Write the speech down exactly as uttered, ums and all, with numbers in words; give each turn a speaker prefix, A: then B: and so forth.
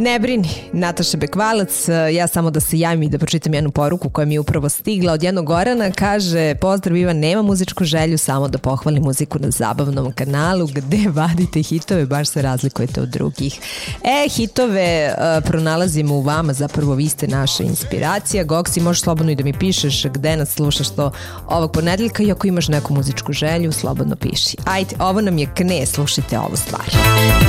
A: Ne brini, Nataša Bekvalac, ja samo da se javim i da pročitam jednu poruku koja mi je upravo stigla od jednog Gorana, kaže: pozdrav Ivan, nema muzičku želju, samo da pohvalim muziku na zabavnom kanalu gde vadite hitove, baš se razlikujete od drugih. E, hitove uh, pronalazimo u vama, zapravo vi ste naša inspiracija. Goksi, možeš slobodno i da mi pišeš gde nas slušaš to ovog ponedeljka i ako imaš neku muzičku želju, slobodno piši. Ajde, ovo nam je Kne, slušajte ovu stvar.